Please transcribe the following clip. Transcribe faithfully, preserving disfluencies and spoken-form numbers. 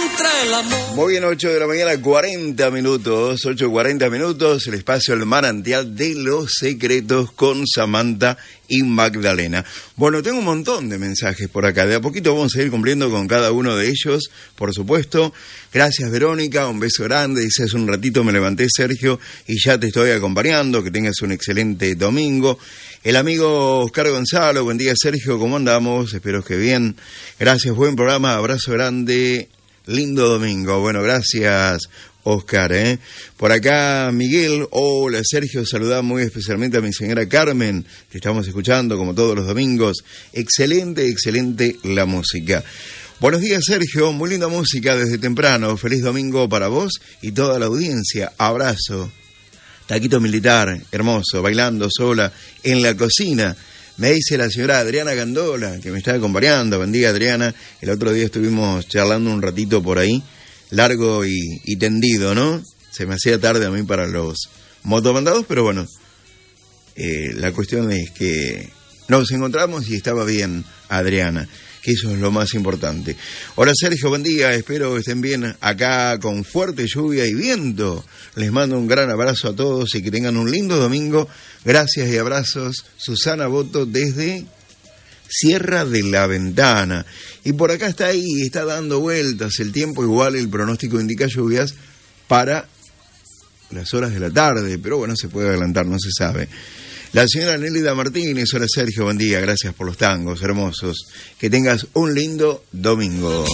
contra el amor. Muy bien, ocho de la mañana, cuarenta minutos, ocho cuarenta minutos, el espacio El Manantial de los Secretos con Samantha y Magdalena. Bueno, tengo un montón de mensajes por acá, de a poquito vamos a ir cumpliendo con cada uno de ellos, por supuesto. Gracias, Verónica, un beso grande, dice, hace un ratito me levanté, Sergio, y ya te estoy acompañando, que tengas un excelente domingo. El amigo Oscar Gonzalo, buen día, Sergio, ¿cómo andamos? Espero que bien. Gracias, buen programa, abrazo grande, lindo domingo. Bueno, gracias, Oscar, ¿eh? Por acá, Miguel, hola, Sergio, saludá muy especialmente a mi señora Carmen, que estamos escuchando como todos los domingos. Excelente, excelente la música. Buenos días, Sergio, muy linda música desde temprano. Feliz domingo para vos y toda la audiencia. Abrazo. Taquito militar, hermoso, bailando sola en la cocina. Me dice la señora Adriana Gandola, que me está acompañando. Buen día, Adriana. El otro día estuvimos charlando un ratito por ahí, largo y, y tendido, ¿no? Se me hacía tarde a mí para los motomandados, pero bueno, eh, la cuestión es que nos encontramos y estaba bien, Adriana, que eso es lo más importante. Hola, Sergio, buen día, espero que estén bien acá con fuerte lluvia y viento. Les mando un gran abrazo a todos y que tengan un lindo domingo. Gracias y abrazos, Susana Boto desde Sierra de la Ventana. Y por acá está ahí, está dando vueltas el tiempo, igual el pronóstico indica lluvias para las horas de la tarde, pero bueno, se puede adelantar, no se sabe. La señora Nélida Martínez, hola Sergio, buen día, gracias por los tangos hermosos. Que tengas un lindo domingo.